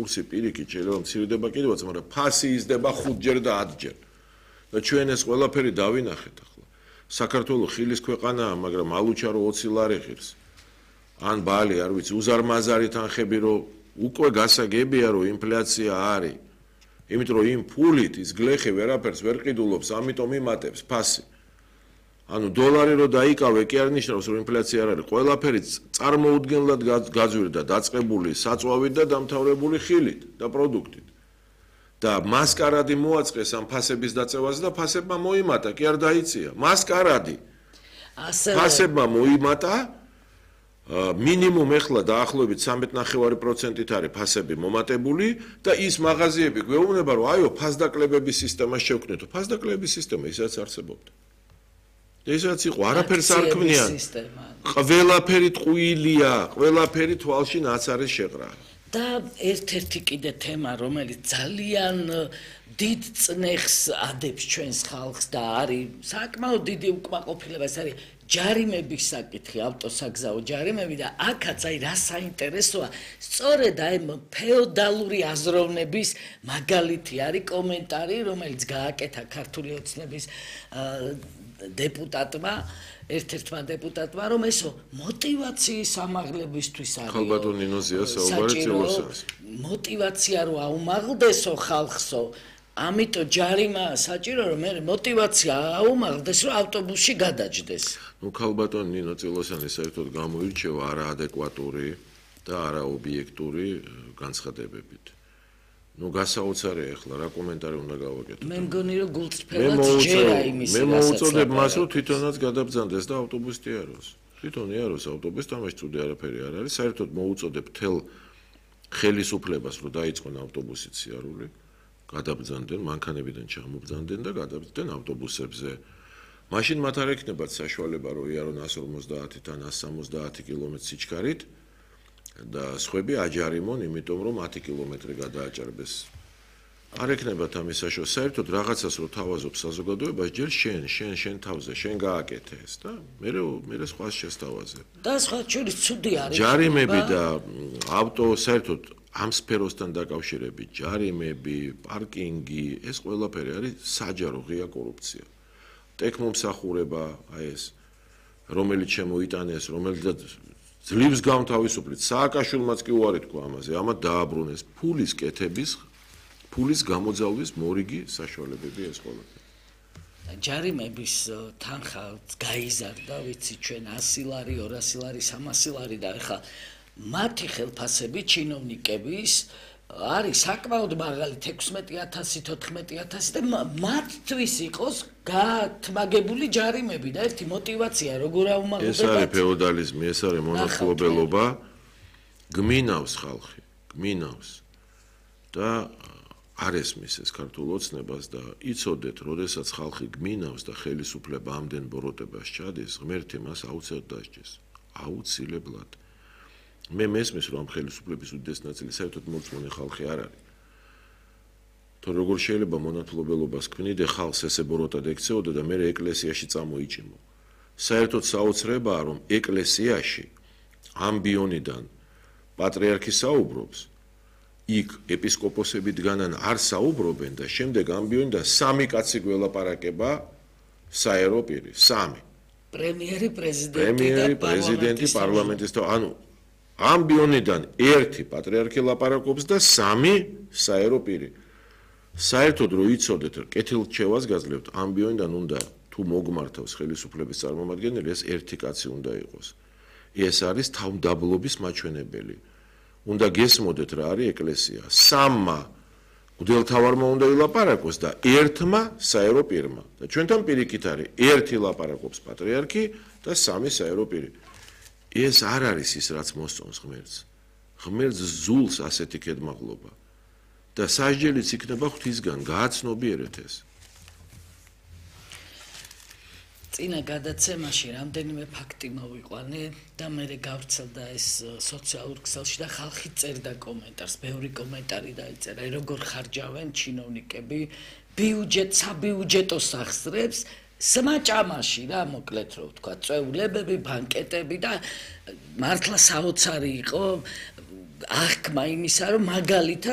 კურსი პირიქით შეიძლება მცირდება კიდევაც, მაგრამ ფასი იზრდება 5-ჯერ და 10-ჯერ. და ჩვენ ეს ყველაფერი დავინახეთ ახლა. საქართველოს ხილის ქვეყანაა, მაგრამ ალუჩარო 20 ლარი ღირს. ან ბალი, არ ვიცი, უზარმაზარი თანხები რომ უკვე გასაგებია რომ ინფლაცია არის. იმიტომ რომ იმ ფულით ის გლეხი ვერაფერს ვერ ყიდულობს, ამიტომ იმატებს ფასი. ანუ დოლარი რო დაიკავე, კი არ ნიშნავს რომ ინფლაცია არ არის. ყველაფერი წარმოუდგენლად გაძვირდა დაწყებული საწვავით და დამთავრებული ხილით და პროდუქტით. და მასკარადი მოაწყეს ამ ფასების დაწევას და ფასებმა მოიმატა, კი არ დაიწია. მასკარადი. ფასებმა მოიმატა მინიმუმ ეხლა დაახლოებით 13.5%-ით არის ფასები მომატებული და ის მაღაზიები გვეუბნება რომ აიო ფასდაკლებების სისტემა შევქმნითო. ფასდაკლებების სისტემა ისაც არსებობდა. ესაც იყო არაფერს არ ქმნიან. ყველაფერი ტყუილია, ყველაფერი თვალში ნაცარის შეღრა. და ერთ-ერთი კიდე თემა, რომელიც ძალიან დიდ წნეხს ადებს ჩვენს ხალხს და არის საკმაოდ დიდი უკმაყოფილება, ეს არის ჯარიმების საკითხი, ავტოსაგზაო ჯარიმები და აქაც აი რა საინტერესოა, სწორედ აი ფეოდალური აზროვნების მაგალითი არის კომენტარი, რომელიც გააკეთა ქართული ოცნების დეპუტატმა, ერთ-ერთმა დეპუტატმა, რომ ესო მოტივაციის ამაღლებისთვის არის. ხალბატონ ნინოზია საუბარი წილოსას. მოტივაცია რო აუმაღლდესო ხალხსო, ამიტომ ჯარიმა საჭირო რომ მე მოტივაცია აუმაღლდეს რომ ავტობუსში გადაჯდეს. ნუ ხალბატონ ნინო წილოსანი საერთოდ გამოირჩევა არაადეკვატური და არაობიექტური განცხადებებით. ნუ გასაოცარია ახლა რა კომენტარი უნდა გავაკეთო. მე მგონი რომ გულწრფელად ჯერა იმის მე მოუწოდებ მას რომ თვითონაც გადაბრძანდეს და ავტობუსი იაროს. თვითონ იაროს ავტობუსი, თამაში ცუდი არაფერი არ არის. საერთოდ მოუწოდებ თელ ხელისუფლებას რომ დაიწყონ ავტობუსით სიარული. გადაბრძანდნენ, მანქანებიდან ჩამობრძანდნენ და გადაბრძდნენ ავტობუსებზე. მაშინ მათ არ ექნებათ საშუალება რომ იარონ 150 ან 170 კილომეტრის სიჩქარით და სხვები აჯარიმონ, იმიტომ რომ 10 კილომეტრი გადააჭარბეს. არ ექნებათ ამის საშუალება. საერთოდ რაღაცას რო თავაზობ საზოგადოებას, ჯერ შენ თავზე, შენ გააკეთე ეს და მე სხვას შესთავაზებ. და სხვა შორის ცუდი არის. ჯარიმები და ავტო საერთოდ ამ სფეროსთან დაკავშირებით ჯარიმები, პარკინგი, ეს ყველაფერი არის საჯარო ღია კორუფცია. ტექმომსახურება, აი ეს რომელიც შემოიტანეს, რომელსაც ძლივს გამთავისუფლეთ, სააკაშვილმაც კი უარი თქვა ამაზე, ამათ დააბრუნეს ფულის კეთების, ფულის გამოძალვის მორიგი საშუალებები ეს ყველაფერი. ჯარიმების თანხა გაიზარდა, ვიცი ჩვენ 100 ლარი, 200 ლარი, 300 ლარი და ახლა მათი ხელფასები ჩინოვნიკების არის საკმაოდ მაღალი 16,000, 14,000 და მათთვის იყოს გათმაგებული ჯარიმები და ერთი მოტივაცია როგორ აუმაღლებდა. ეს არის ფეოდალიზმი, ეს არის მონათლობელობა. გმინავს ხალხი, გმინავს და არ ესმის ეს ქართულ ოცნებას და იცოდეთ, როდესაც ხალხი გმინავს და ხელისუფლება ამდენ ბოროტებას ჩადის, ღმერთი მას აუცილებლად დასჯეს. აუცილებლად. მე მესმის რომ ამ ხელისუფლების უდიდეს ნაწილი საერთოდ მორწმუნე ხალხი არ არის. თუ როგორ შეიძლება მონათლობელობას ქმნიდე ხალხს ესე ბოროტად ექცეოდა და მე ეკლესიაში წამოიჭიმო. საერთოდ საოცრებაა რომ ეკლესიაში ამბიონიდან პატრიარქი საუბრობს, იქ ეპისკოპოსები დგანან არ საუბრობენ და შემდეგ ამბიონიდან 3 კაცი გველაპარაკება საერო პირი, 3. პრემიერი, პრეზიდენტი, პარლამენტის და ანუ ამბიონიდან 1 პატრიარქი ლაპარაკობს და 3 საერო პირი. საერთოდ რო იცოდეთ კეთილჩევას გაძლევთ, ამბიონიდან უნდა თუ მოგმართავს ხელისუფლების წარმომადგენელი, ეს 1 კაცი უნდა იყოს. ეს არის თავმდაბლობის მაჩვენებელი. უნდა გესმოდეთ რა არის ეკლესია. 3 მღვდელმთავარმა უნდა ილაპარაკოს და 1 საერო პირმა. და ჩვენთან პირიქით არის 1 ლაპარაკობს პატრიარქი და 3 საერო პირი. ეს არ არის ის რაც მოსწონს ღმერთს. ღმერთს ზულს ასეთი კედმაღლობა. და სასჯელიც იქნება ღვთისგან, გააცნობიერეთ ეს. წინა გადაცემაში რამდენიმე ფაქტი მოვიყვანე და მე გავრცელდა ეს სოციალურ ქსელში და ხალხი წერდა კომენტარს, ბევრი კომენტარი დაიწერა, როგორ ხარჯავენ ჩინოვნიკები საბიუჯეტო სახსრებს სმაჭამაში რა მოკლედ რო ვთქვა, წვეულებები, ბანკეტები და მართლა საოცარი იყო აღქმა იმისა, რომ მაგალითად